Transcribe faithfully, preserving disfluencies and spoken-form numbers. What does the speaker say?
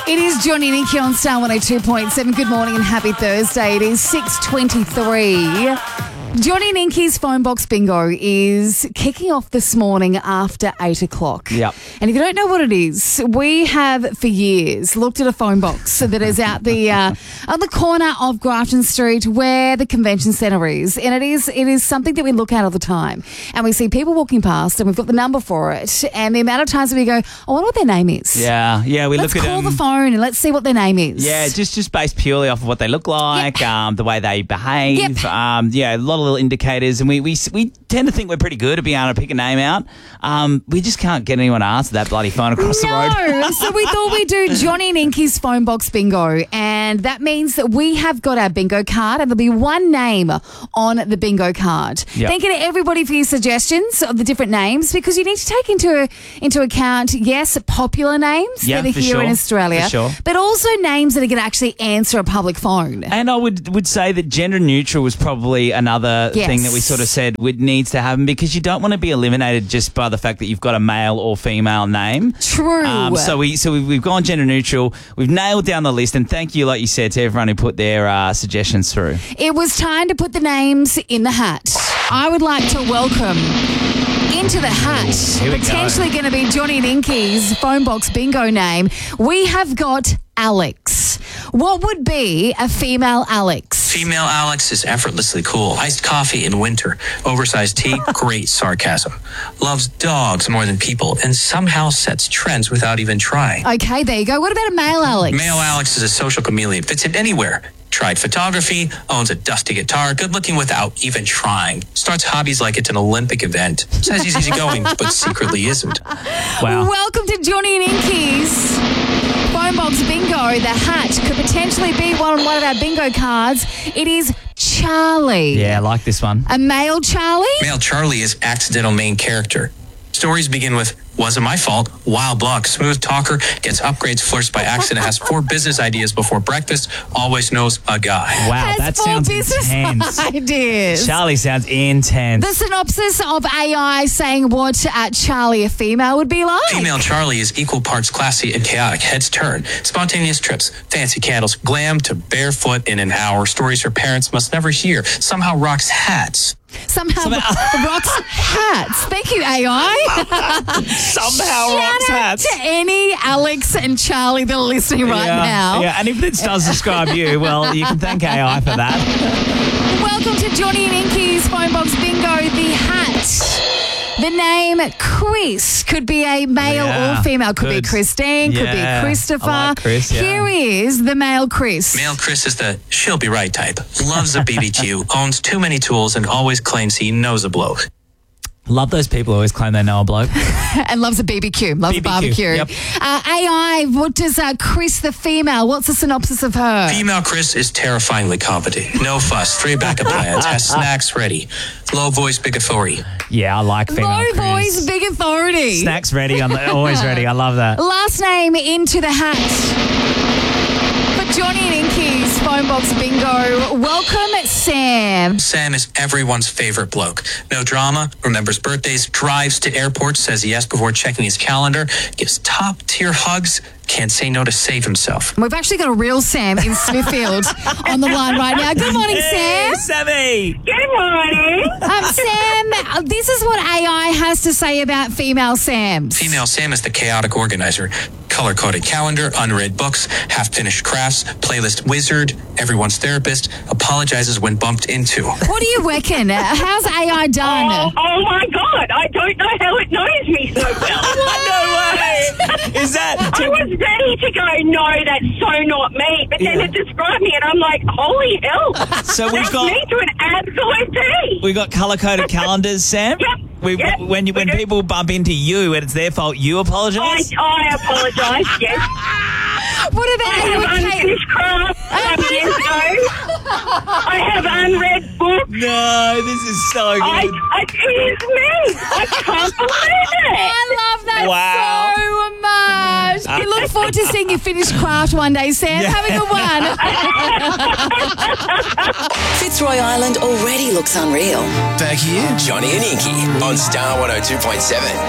It is Johnny and Inky on Star one oh two point seven. Good morning and happy Thursday. It is six twenty-three. Johnny and Inky's phone box bingo is kicking off this morning after eight o'clock. Yep. And if you don't know what it is, we have for years looked at a phone box that is out the uh, on the corner of Grafton Street where the convention centre is. And it is it is something that we look at all the time. And we see people walking past and we've got the number for it. And the amount of times that we go, I wonder what their name is. Yeah, yeah. We Let's look at call them. the phone and let's see what their name is. Yeah, just just based purely off of what they look like, Yep. um, the way they behave. Yep. Um, yeah, a lot of little indicators, and we, we we tend to think we're pretty good at being able to pick a name out. Um, we just can't get anyone to answer that bloody phone across the road. No, so we thought we'd do Johnny and Inky's phone box bingo, and that means that we have got our bingo card, and there'll be one name on the bingo card. Yep. Thank you to everybody for your suggestions of the different names, because you need to take into into account, yes, popular names Yeah, that are for here sure, in Australia, for sure. but also names that are going to actually answer a public phone. And I would would say that gender neutral was probably another Yes. thing that we sort of said would needs to happen, because you don't want to be eliminated just by the fact that you've got a male or female name. True. Um, so we so we've, we've gone gender neutral. We've nailed down the list, and thank you, like you said, to everyone who put their uh, suggestions through. It was time to put the names in the hat. I would like to welcome into the hat, Here we go. potentially going to be Johnny and Inky's phone box bingo name. We have got Alex. What would be a female Alex? Female Alex is effortlessly cool. Iced coffee in winter. Oversized tea, great sarcasm. Loves dogs more than people, and somehow sets trends without even trying. Okay, there you go. What about a male Alex? Male Alex is a social chameleon, fits in anywhere. Tried photography, owns a dusty guitar, good looking without even trying. Starts hobbies like it's an Olympic event. Says he's easygoing, but secretly isn't. Wow. Welcome to Johnny and Inky's phone box bingo. The hat could potentially be one on one of our bingo cards. It is Charlie. Yeah, I like this one. A male Charlie? Male Charlie is accidental main character. Stories begin with, wasn't my fault, wild block, smooth talker, gets upgrades, flirts by accident, has four business ideas before breakfast, always knows a guy. Wow, Has that four sounds business intense. ideas. Charlie sounds intense. The synopsis of A I saying what uh, Charlie, a female, would be like. Female Charlie is equal parts classy and chaotic, heads turn, spontaneous trips, fancy candles, glam to barefoot in an hour, stories her parents must never hear, somehow rocks hats. Somehow, Somehow- rocks hats. Thank you, A I. Somehow Shout rocks out hats. to any Alex and Charlie that are listening right yeah, now. Yeah, and if this does describe you, well, you can thank A I for that. Welcome to Johnny and Inky's phone box bingo. The hat. The name Chris could be a male Yeah, or female. Could good. be Christine, could Yeah, be Christopher. I like Chris, yeah. Here is the male Chris. Male Chris is the she'll be right type, loves a B B Q, owns too many tools, and always claims he knows a bloke. Love those people who always claim they know a bloke. And loves a B B Q. Loves B B Q, a barbecue. yep. Uh, A I, what does uh, Chris the female, what's the synopsis of her? Female Chris is terrifyingly competent. No fuss, three backup plans, has snacks ready. Low voice, big authority. Yeah, I like female Low Chris. voice, big authority. Snacks ready. I'm always ready. I love that. Last name into the hat. For Johnny and Inky's phone box bingo, welcome Sam. Sam is everyone's favorite bloke. No drama, remembers birthdays, drives to airports, says yes before checking his calendar, gives top tier hugs, can't say no to save himself. We've actually got a real Sam in Smithfield on the line right now. Good morning, Hey, Sam. Sammy. Good morning. Um, Sam, uh, this is what A I has to say about female Sams. Female Sam is the chaotic organizer. Color-coded calendar, unread books, half-finished crafts, playlist wizard, everyone's therapist, apologizes when bumped into. What do you reckon? Uh, how's A I done? Oh, oh my God, I don't know how it knows me so well. No way. Is that... I was ready to go, no, that's so not me. But then Yeah. it described me and I'm like, holy hell. So we've That's got- me to an absolute T. We got colour-coded calendars, Sam. Yep. We, Yep. when you, when We do. people bump into you and it's their fault, you I, apologise? I apologise, yes. What about I you have and Kate? unfinished craft from years ago. I have unread books. No, this is so good. I, I, it is me. I can't believe it. I love that Wow. so much. We look forward to seeing you finish craft one day, Sam. Yeah. Have a good one. Fitzroy Island already looks unreal. Back here, Johnny and Inky on Star one oh two point seven.